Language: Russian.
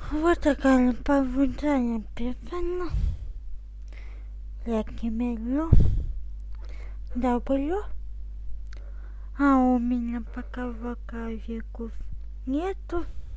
Вот такая павутая певна. Мелю. W. А у меня пока веку нету.